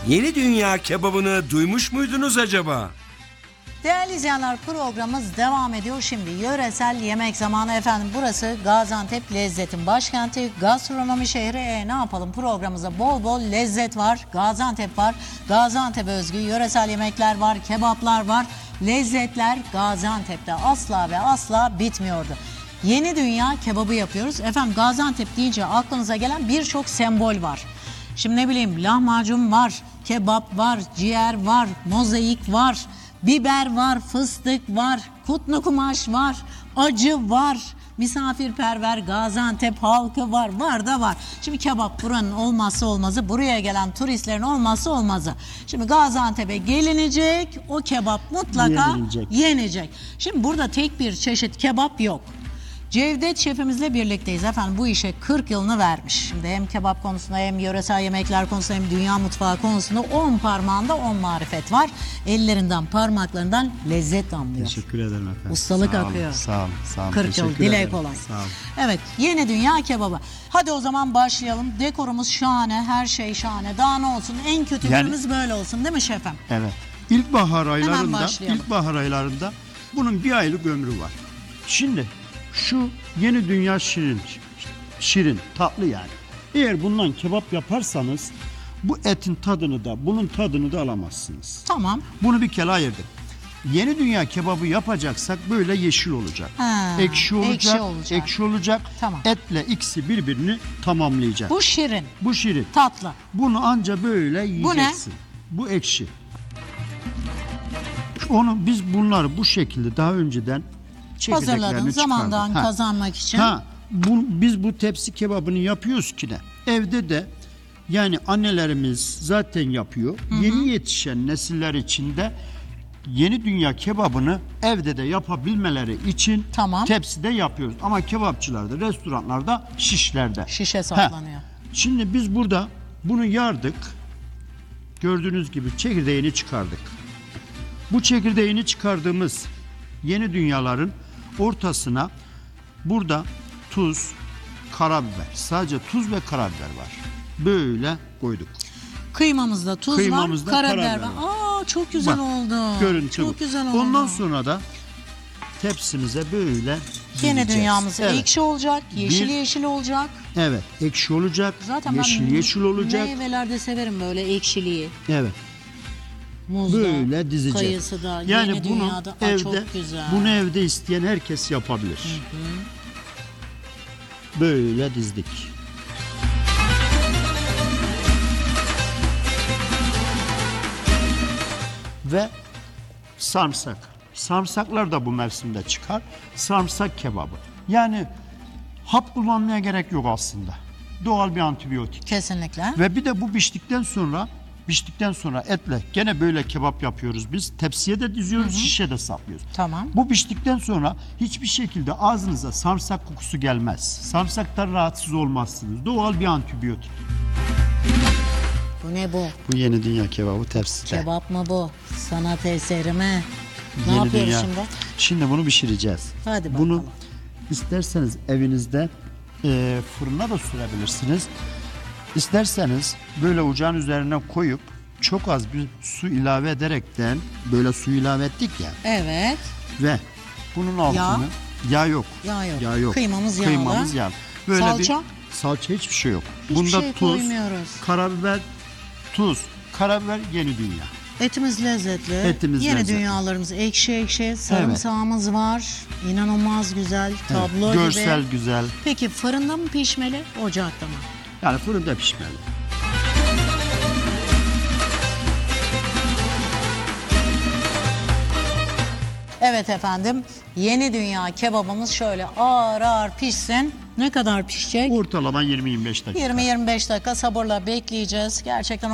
Yeni Dünya kebabını duymuş muydunuz acaba? Değerli izleyenler, programımız devam ediyor. Şimdi yöresel yemek zamanı efendim. Burası Gaziantep lezzetin başkenti, gastronomi şehri. Ne yapalım, programımızda bol bol lezzet var. Gaziantep var. Gaziantep'e özgü yöresel yemekler var, kebaplar var. Lezzetler Gaziantep'te asla ve asla bitmiyordu. Yeni Dünya kebabı yapıyoruz. Efendim Gaziantep deyince aklınıza gelen birçok sembol var. Şimdi ne bileyim, lahmacun var, kebap var, ciğer var, mozaik var, biber var, fıstık var, kutlu kumaş var, acı var, misafirperver Gaziantep halkı var, var da var. Şimdi kebap buranın olmazsa olmazı, buraya gelen turistlerin olmazsa olmazı. Şimdi Gaziantep'e gelinecek, o kebap mutlaka yenecek. Şimdi burada tek bir çeşit kebap yok. Cevdet şefimizle birlikteyiz efendim, bu işe 40 yılını vermiş. Şimdi hem kebap konusunda hem yöresel yemekler konusunda hem dünya mutfağı konusunda 10 parmağında 10 marifet var. Ellerinden, parmaklarından lezzet damlıyor. Teşekkür ederim efendim. Ustalık sağ olun, akıyor. Sağ olun, sağ olun. 40 yıl Teşekkür dile ederim. kolay. Sağ olun. Evet, Yeni Dünya kebabı. Hadi o zaman başlayalım. Dekorumuz şahane, her şey şahane. Daha ne olsun? En kötü günümüz böyle olsun değil mi şefim? Evet. İlkbahar aylarında bunun bir aylık ömrü var. Şimdi şu Yeni Dünya şirin, tatlı yani. Eğer bundan kebap yaparsanız bu etin tadını da bunun tadını da alamazsınız. Tamam. Bunu bir kere ayırdık. Yeni Dünya kebabı yapacaksak böyle yeşil olacak. Ekşi olacak. Tamam. Etle ikisi birbirini tamamlayacak. Bu şirin. Bu şirin. Tatlı. Bunu anca böyle yiyeceksin. Bu ekşi. Biz bunları bu şekilde daha önceden çekirdeklerini hazırladın zamandan kazanmak için. Biz bu tepsi kebabını yapıyoruz ki ne? Evde de yani annelerimiz zaten yapıyor. Yeni yetişen nesiller için de Yeni Dünya kebabını evde de yapabilmeleri için tepside yapıyoruz. Ama kebapçılarda, restoranlarda, şişlerde. Şişe saklanıyor. Şimdi biz burada bunu yardık. Gördüğünüz gibi çekirdeğini çıkardık. Bu çekirdeğini çıkardığımız Yeni Dünyaların ortasına burada tuz, karabiber, sadece tuz ve karabiber var. Böyle koyduk. Kıymamızda tuz Kıymamızda var, karabiber var. Aa, çok güzel oldu. Görüntü çok bu. güzel oldu. Ondan sonra da tepsimize böyle Yeni Dünyamız ekşi olacak, yeşil olacak. Evet, ekşi olacak, zaten yeşil olacak. Meyvelerde severim böyle ekşiliği. Evet. Muzda, böyle dizeceğiz. kayısı da, yani Yeni Dünya'da çok güzel. Bunu evde isteyen herkes yapabilir. Böyle dizdik. Ve sarımsak. Sarımsaklar da bu mevsimde çıkar. Sarımsak kebabı. Yani hap kullanmaya gerek yok aslında. Doğal bir antibiyotik. Kesinlikle. Ve bir de bu piştikten sonra etle gene böyle kebap yapıyoruz biz. Tepsiye de diziyoruz, şişe de saplıyoruz. Tamam. Bu piştikten sonra hiçbir şekilde ağzınıza sarımsak kokusu gelmez. Sarımsaktan rahatsız olmazsınız. Doğal bir antibiyotik. Bu ne bu? Bu Yeni Dünya kebabı tepside. Kebap mı bu? Sanat eseri mi? Ne Yeni yapıyoruz Dünya. şimdi? Şimdi bunu pişireceğiz. Hadi bakalım. Bunu isterseniz evinizde fırına da sürebilirsiniz. İsterseniz böyle ocağın üzerine koyup çok az bir su ilave ederekten böyle su ilave ettik ya. Evet. Ve bunun altını yağ yok. Yağ yok. Kıymamız yağlı. Böyle salça? Salça hiçbir şey yok. Hiçbir Bunda şey tuz, koymuyoruz. karabiber, Yeni Dünya. Etimiz lezzetli. Yeni Dünyalarımız ekşi. Sarımsağımız var. İnanılmaz güzel. Tablo gibi. Görsel güzel. Peki fırında mı pişmeli, ocakta mı? Yani fırında pişmeli. Evet efendim. Yeni Dünya kebabımız şöyle ağır ağır pişsin. Ne kadar pişecek? Ortalama 20-25 dakika. 20-25 dakika sabırla bekleyeceğiz. Gerçekten